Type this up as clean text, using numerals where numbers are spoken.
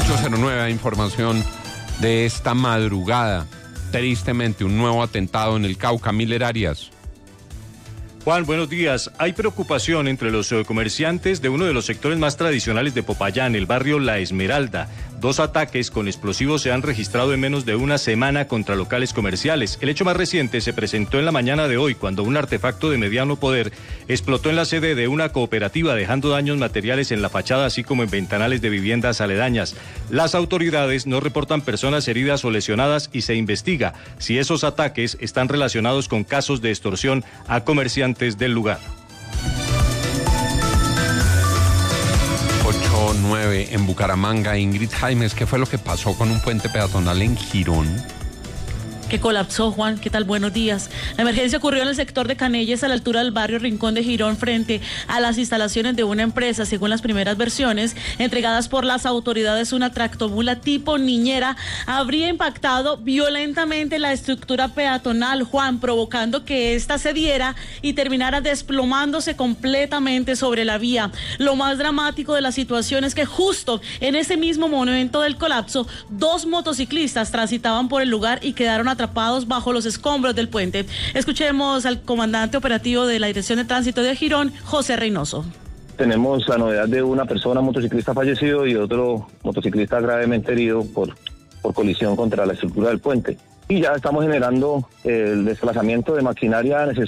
809, información de esta madrugada. Tristemente, un nuevo atentado en el Cauca. Miller Arias. Juan, buenos días. Hay preocupación entre los comerciantes de uno de los sectores más tradicionales de Popayán, el barrio La Esmeralda. 2 ataques con explosivos se han registrado en menos de una semana contra locales comerciales. El hecho más reciente se presentó en la mañana de hoy, cuando un artefacto de mediano poder explotó en la sede de una cooperativa, dejando daños materiales en la fachada, así como en ventanales de viviendas aledañas. Las autoridades no reportan personas heridas o lesionadas y se investiga si esos ataques están relacionados con casos de extorsión a comerciantes del lugar. 8-9 en Bucaramanga. Ingrid Jaimes, ¿qué fue lo que pasó con un puente peatonal en Girón? Que colapsó, Juan. ¿Qué tal? Buenos días. La emergencia ocurrió en el sector de Canelles, a la altura del barrio Rincón de Girón, frente a las instalaciones de una empresa. Según las primeras versiones entregadas por las autoridades, una tractomula tipo niñera habría impactado violentamente la estructura peatonal, Juan, provocando que ésta cediera y terminara desplomándose completamente sobre la vía. Lo más dramático de la situación es que justo en ese mismo momento del colapso, 2 motociclistas transitaban por el lugar y quedaron atrapados bajo los escombros del puente. Escuchemos al comandante operativo de la Dirección de Tránsito de Girón, José Reynoso. Tenemos la novedad de una persona, motociclista fallecido, y otro motociclista gravemente herido por colisión contra la estructura del puente. Y ya estamos generando el desplazamiento de maquinaria necesaria